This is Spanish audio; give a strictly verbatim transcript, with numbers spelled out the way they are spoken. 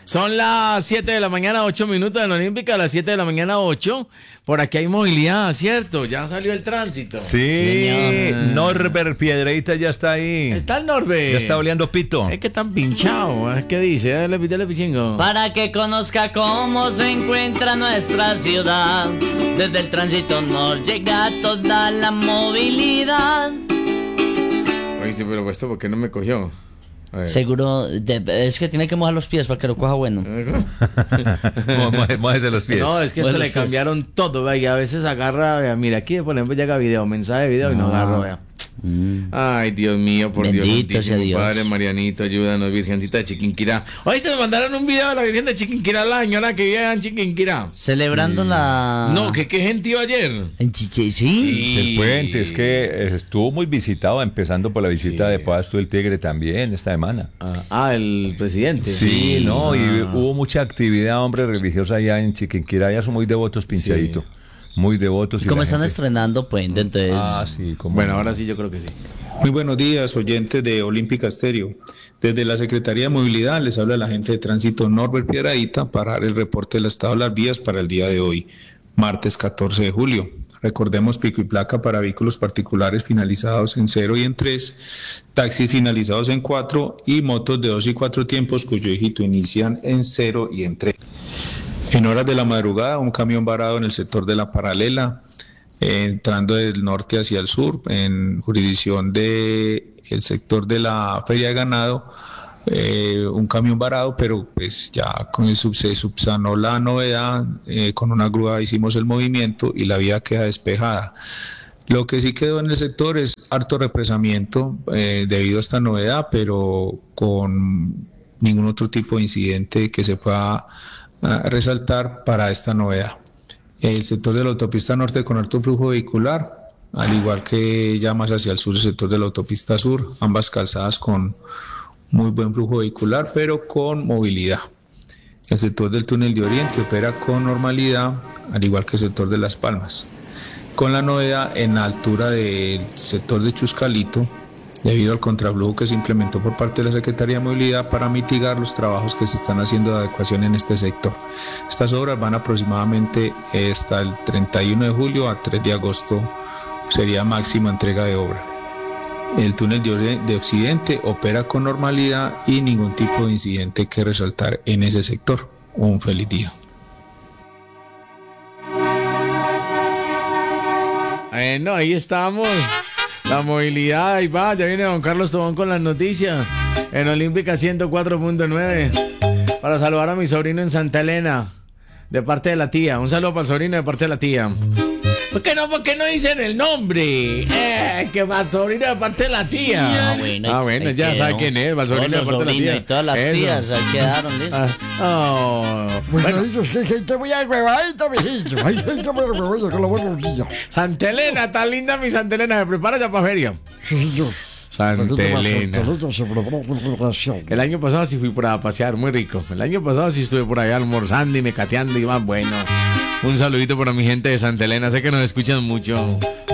Son las siete de la mañana, ocho minutos en la Olímpica, a las siete de la mañana, ocho. Por aquí hay movilidad, ¿cierto? Ya salió el tránsito. Sí, Norbert Piedreita ya está ahí. Está el Norbert. Ya está oleando pito. Es que están pinchados. ¿Qué dice? Dale, dale, pichingo. Para que conozca cómo se encuentra nuestra ciudad, desde el tránsito nos llega toda la movilidad. Oíste, pero esto, ¿por qué no me cogió? Seguro, de, es que tiene que mojar los pies para que lo coja bueno. Mójese los pies. No, es que esto le cambiaron todo, vea, y a veces agarra, vea, mira, aquí por ejemplo llega video, mensaje de video y no agarro, vea. Mm. Ay, Dios mío, por Bendito Dios, sea Dios. Padre Marianito, ayúdanos, Virgencita de Chiquinquirá. Hoy se mandaron un video de la Virgen de Chiquinquirá, la señora que vive en Chiquinquirá. Celebrando sí. la... No, que qué gentío ayer. En Chiche, sí. sí. El puente, es que estuvo muy visitado, empezando por la visita sí. de Pasto del Tigre también esta semana. Ah, ah, el presidente. Sí, sí. no, ah. y hubo mucha actividad, hombre, religiosa allá en Chiquinquirá, ya son muy devotos, Pinchadito. Sí. Muy devotos. Y como están gente... estrenando puente, entonces... Ah, sí. Como... Bueno, ahora sí yo creo que sí. Muy buenos días, oyentes de Olímpica Estéreo. Desde la Secretaría de Movilidad les habla la agente de tránsito Norbert Piedradita para dar el reporte del estado de las vías para el día de hoy, martes catorce de julio. Recordemos pico y placa para vehículos particulares finalizados en cero y en tres, taxis finalizados en cuatro y motos de dos y cuatro tiempos cuyo dígito inician en cero y en tres. En horas de la madrugada, un camión varado en el sector de la paralela, eh, entrando del norte hacia el sur, en jurisdicción del sector de la feria de ganado, eh, un camión varado, pero pues ya con el sub, se subsanó la novedad, eh, con una grúa hicimos el movimiento y la vía queda despejada. Lo que sí quedó en el sector es harto represamiento eh, debido a esta novedad, pero con ningún otro tipo de incidente que se pueda a resaltar para esta novedad. El sector de la autopista norte con alto flujo vehicular, al igual que ya más hacia el sur el sector de la autopista sur, ambas calzadas con muy buen flujo vehicular, pero con movilidad. El sector del túnel de Oriente opera con normalidad, al igual que el sector de Las Palmas, con la novedad en la altura del sector de Chuscalito, debido al contraflujo que se implementó por parte de la Secretaría de Movilidad para mitigar los trabajos que se están haciendo de adecuación en este sector. Estas obras van aproximadamente hasta el treinta y uno de julio a tres de agosto, sería máxima entrega de obra. El túnel de Occidente opera con normalidad y ningún tipo de incidente que resaltar en ese sector. Un feliz día. Bueno, ahí estamos. La movilidad, ahí va, ya viene don Carlos Tobón con las noticias en Olímpica ciento cuatro punto nueve para saludar a mi sobrino en Santa Elena de parte de la tía. Un saludo para el sobrino de parte de la tía. ¿Por qué no, por qué no dicen el nombre? Eh, que va el sobrino de parte de la tía. Ah, bueno, ah, bueno ya quedó. sabe quién es, va el sobrino de parte de la tía. Y todas las Eso. tías ahí quedaron listas. Ah, oh, bueno, es que gente muy agüevadita, mijillo. Ay, gente muy agüevadita, con los buenos días. Santa Elena, está linda mi Santa Elena, se prepara ya para feria. Sí, señor. Santa Elena. El año pasado sí fui por a pasear, muy rico. El año pasado sí estuve por allá almorzando y mecateando y más bueno. Un saludito para mi gente de Santa Elena, sé que nos escuchan mucho.